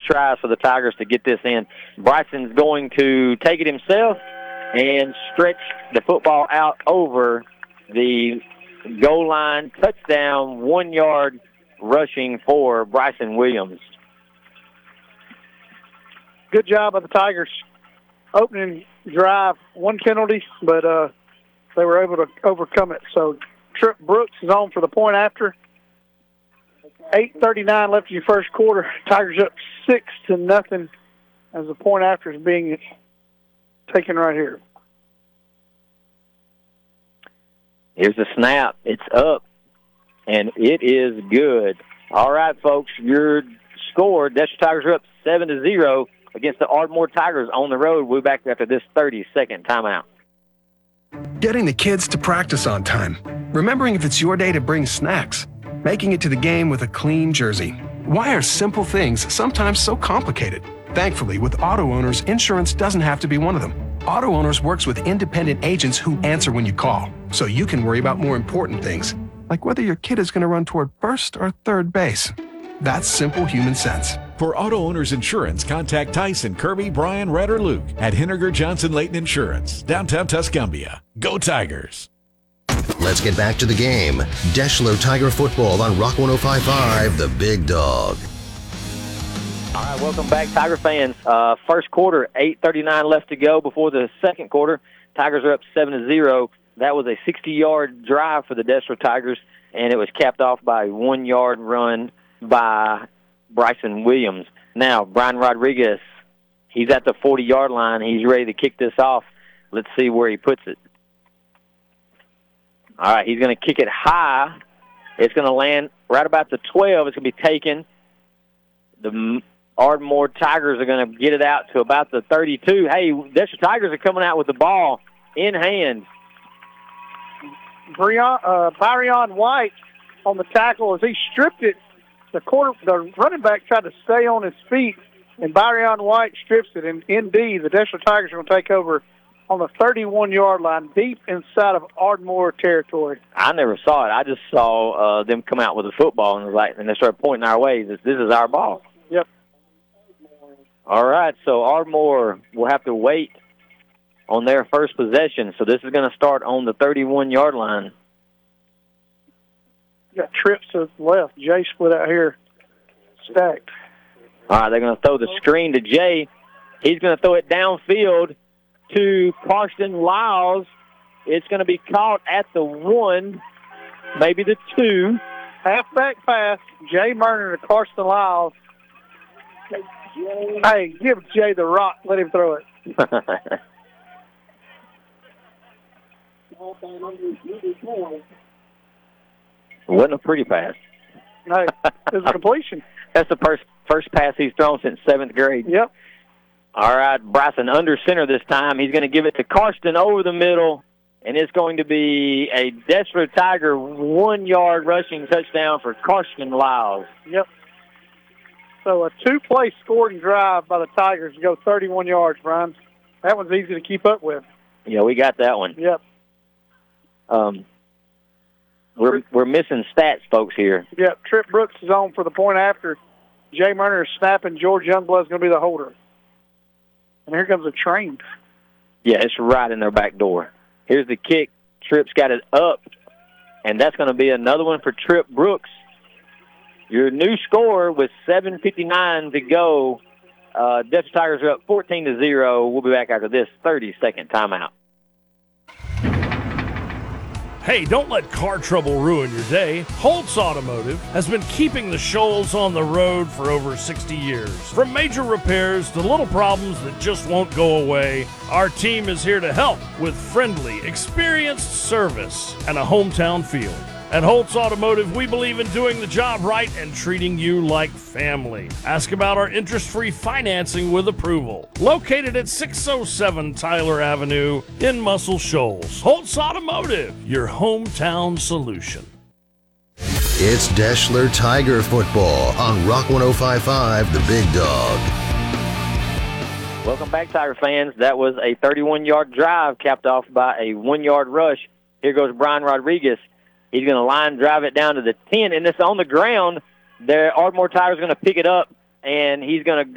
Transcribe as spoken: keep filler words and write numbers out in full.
tries for the Tigers to get this in. Bryson's going to take it himself and stretch the football out over the goal line. Touchdown, one yard rushing for Bryson Williams. Good job by the Tigers. Opening drive, one penalty, but uh, they were able to overcome it. So Trip Brooks is on for the point after. eight thirty-nine left in your first quarter. Tigers up six to nothing as the point after is being taken right here. Here's the snap. It's up, and it is good. All right, folks, your score, Destra Tigers are up seven to zero against the Ardmore Tigers on the road. We'll be back after this thirty-second timeout. Getting the kids to practice on time. Remembering if it's your day to bring snacks. Making it to the game with a clean jersey. Why are simple things sometimes so complicated? Thankfully, with Auto Owners, insurance doesn't have to be one of them. Auto Owners works with independent agents who answer when you call, so you can worry about more important things, like whether your kid is going to run toward first or third base. That's simple human sense. For Auto Owners Insurance, contact Tyson, Kirby, Brian, Red, or Luke at Henniger Johnson Leighton Insurance, downtown Tuscumbia. Go Tigers! Let's get back to the game. Deschler Tiger football on Rock one oh five point five, the Big Dog. All right, welcome back, Tiger fans. Uh, first quarter, eight thirty-nine left to go before the second quarter. Tigers are up seven to zero. That was a sixty-yard drive for the Deschler Tigers, and it was capped off by a one-yard run by Bryson Williams. Now, Brian Rodriguez, he's at the forty-yard line. He's ready to kick this off. Let's see where he puts it. All right, he's going to kick it high. It's going to land right about the twelve. It's going to be taken. The Ardmore Tigers are going to get it out to about the thirty-two. Hey, Deschler Tigers are coming out with the ball in hand. Brian, uh, Byron White on the tackle as he stripped it. The quarter, the running back tried to stay on his feet, and Byron White strips it. And indeed, the Deschler Tigers are going to take over on the thirty-one-yard line, deep inside of Ardmore territory. I never saw it. I just saw uh, them come out with the football, and, like, and they started pointing our way. This, this is our ball. Yep. All right, so Ardmore will have to wait on their first possession. So this is going to start on the thirty-one-yard line. You got trips to the left. Jay split out here, stacked. All right, they're going to throw the screen to Jay. He's going to throw it downfield to Karsten Lyles. It's going to be caught at the one, maybe the two. Halfback pass, Jay Murner to Karsten Lyles. Hey, give Jay the rock. Let him throw it. Wasn't a pretty pass. Hey, it was a completion. That's the first, first pass he's thrown since seventh grade. Yep. All right, Bryson under center this time. He's going to give it to Karsten over the middle, and it's going to be a Deschler Tiger one-yard rushing touchdown for Karsten Lyles. Yep. So a two-play scoring drive by the Tigers to go thirty-one yards, Brian. That one's easy to keep up with. Yeah, we got that one. Yep. Um, we're we're missing stats, folks, here. Yep. Trip Brooks is on for the point after. Jay Murner is snapping. George Youngblood is going to be the holder. And here comes a train. Yeah, it's right in their back door. Here's the kick. Tripp's got it up, and that's going to be another one for Trip Brooks. Your new score with seven fifty-nine to go. Uh, Deschler Tigers are up fourteen to zero. We'll be back after this thirty-second timeout. Hey, don't let car trouble ruin your day. Holtz Automotive has been keeping the Shoals on the road for over sixty years. From major repairs to little problems that just won't go away, our team is here to help with friendly, experienced service and a hometown feel. At Holtz Automotive, we believe in doing the job right and treating you like family. Ask about our interest-free financing with approval. Located at six oh seven Tyler Avenue in Muscle Shoals. Holtz Automotive, your hometown solution. It's Deschler Tiger football on Rock one oh five point five, the Big Dog. Welcome back, Tiger fans. That was a thirty-one-yard drive capped off by a one-yard rush. Here goes Brian Rodriguez. He's going to line drive it down to the ten, and it's on the ground. The Ardmore Tigers going to pick it up, and he's going to